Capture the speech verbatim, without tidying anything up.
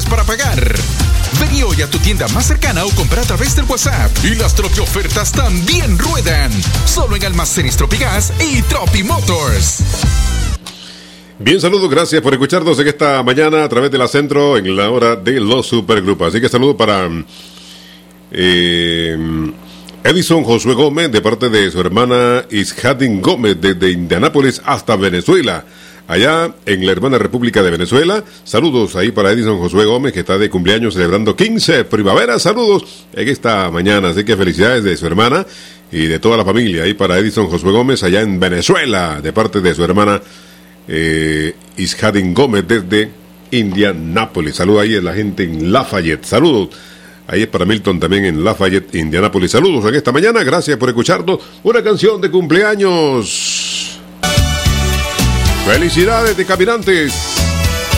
para pagar. Vení hoy a tu tienda más cercana o compra a través del WhatsApp. Y las Tropi ofertas también ruedan. Solo en Almacenes Tropigas y Tropi Motors. Bien, saludos, gracias por escucharnos en esta mañana a través de la Centro en la hora de los supergrupos. Así que saludos para eh, Edison Josué Gómez de parte de su hermana Ishadin Gómez desde Indianápolis hasta Venezuela. Allá en la hermana República de Venezuela. Saludos ahí para Edison Josué Gómez, que está de cumpleaños celebrando quince primavera. Saludos en esta mañana. Así que felicidades de su hermana y de toda la familia. Ahí para Edison Josué Gómez, allá en Venezuela, de parte de su hermana eh, Ishadin Gómez desde Indianápolis. Saludos ahí a la gente en Lafayette. Saludos. Ahí es para Milton también en Lafayette, Indianápolis. Saludos en esta mañana. Gracias por escucharnos. Una canción de cumpleaños. Felicidades de caminantes.